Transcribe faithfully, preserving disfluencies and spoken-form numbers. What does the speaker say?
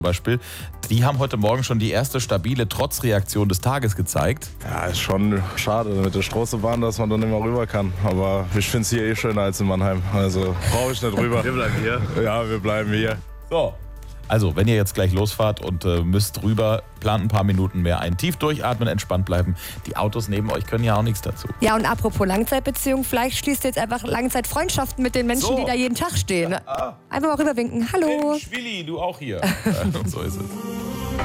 Beispiel, die haben heute Morgen schon die erste stabile Trotzreaktion des Tages gezeigt. Ja, ist schon schade mit der Straßenbahn, dass man dann immer rüber kann. Aber ich finde es hier eh schöner als in Mannheim. Also brauche ich nicht rüber. Wir bleiben hier. Ja, wir bleiben hier. So. Also, wenn ihr jetzt gleich losfahrt und äh, müsst rüber, plant ein paar Minuten mehr ein. Tief durchatmen, entspannt bleiben. Die Autos neben euch können ja auch nichts dazu. Ja, und apropos Langzeitbeziehung, vielleicht schließt ihr jetzt einfach Langzeitfreundschaften mit den Menschen, So. die da jeden Tag stehen. Ah. Einfach mal rüberwinken. Hallo. Mensch, Willi, du auch hier. So ist es.